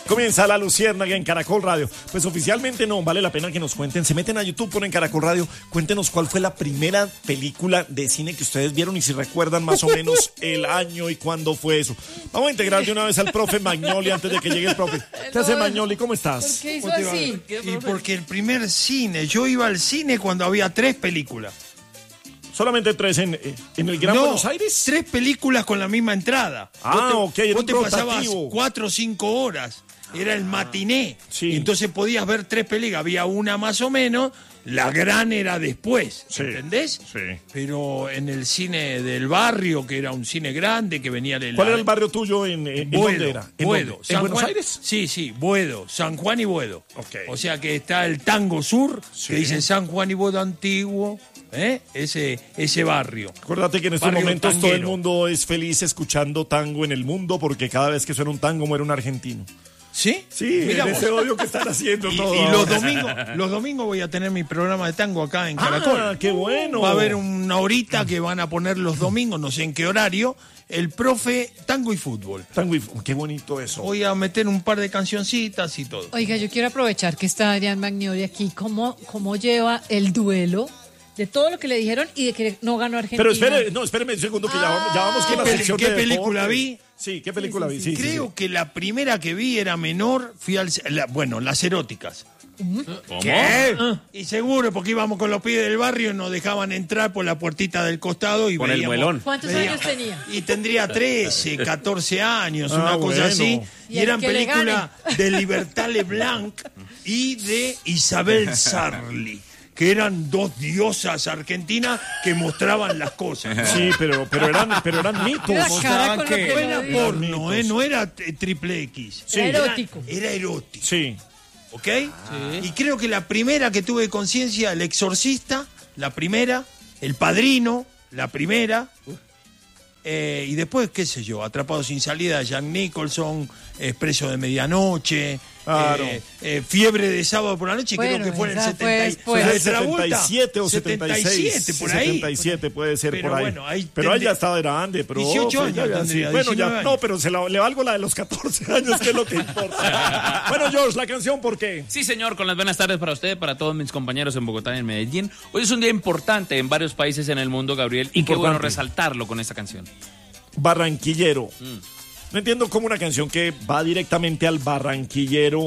Comienza La Luciérnaga en Caracol Radio. Pues oficialmente no, vale la pena que nos cuenten. Se meten a YouTube, ponen Caracol Radio. Cuéntenos cuál fue la primera película de cine que ustedes vieron y si recuerdan más o menos el año y cuándo fue eso. Vamos a integrar de una vez al profe Magnoli antes de que llegue el profe. ¿Qué hace Magnoli? ¿Cómo estás? ¿Por qué hizo así? Y porque el primer cine, yo iba al cine cuando había 3 películas. ¿Solamente 3 en el Gran Buenos Aires? 3 películas con la misma entrada. Ok, era vos un te pasabas rotativo. 4 o 5 horas. Era el matiné. Sí. Y entonces podías ver 3 películas. Había una más o menos. La gran era después. Sí. ¿Entendés? Sí. Pero en el cine del barrio, que era un cine grande, que venía de ¿Cuál era el barrio tuyo en dónde era? ¿En Buedo. dónde? ¿En Buenos Aires? Sí, Buedo, San Juan y Buedo. Ok. O sea que está el Tango Sur, Sí. que dice San Juan y Buedo antiguo, ese barrio. Acuérdate que en estos Barrio momentos todo el tanguero. mundo es feliz escuchando tango en el mundo porque cada vez que suena un tango muere un argentino. ¿Sí? Sí, Mirá en vos. ese odio que están haciendo todo. Y los domingos voy a tener mi programa de tango acá en Caracol. Ah, qué bueno. Va a haber una horita que van a poner los domingos, no sé en qué horario, el profe tango y fútbol. Tango y qué bonito eso. Voy a meter un par de cancioncitas y todo. Oiga, yo quiero aprovechar que está Adrián Magnoli aquí. ¿Cómo lleva el duelo de todo lo que le dijeron y de que no ganó Argentina? Pero espéreme un segundo que ya vamos con la sección ¿Qué de película deportes. vi? Sí, ¿qué película vi? Sí, Creo que la primera que vi era menor, fui las eróticas. ¿Cómo? ¿Qué? Y seguro, porque íbamos con los pibes del barrio y nos dejaban entrar por la puertita del costado y Con el veíamos. muelón. ¿Cuántos años tenía? Y tendría 13, 14 años, una cosa bueno. así. Y Y el eran que le películas de Libertad Leblanc y de Isabel Sarli, que eran 2 diosas argentinas que mostraban las cosas. Sí, pero eran mitos. Mira la cara con lo que No era lo dijo. porno, no era triple X. Sí. Era erótico. Era erótico. Sí. ¿Ok? Y creo que la primera que tuve conciencia, El Exorcista, la primera, El Padrino, la primera, y después, qué sé yo, Atrapado sin salida, Jack Nicholson, Expreso de medianoche, Claro. Fiebre de sábado por la noche, Bueno, creo que fue en el esa fue 70, después. la de El Travolta, 77 o 76. 77, por ahí. 77 puede ser Pero por ahí. bueno, ahí pero ahí tendría- ya estaba grande, pero 18 años ya, tendría, Bueno, 19 ya, años. no, pero le valgo la de los 14 años, que es lo que importa. Bueno, George, la canción, ¿por qué? Sí, señor, con las buenas tardes para usted, para todos mis compañeros en Bogotá y en Medellín. Hoy es un día importante en varios países en el mundo, Gabriel, y qué Importante. bueno resaltarlo con esta canción. Barranquillero. No entiendo cómo una canción que va directamente al barranquillero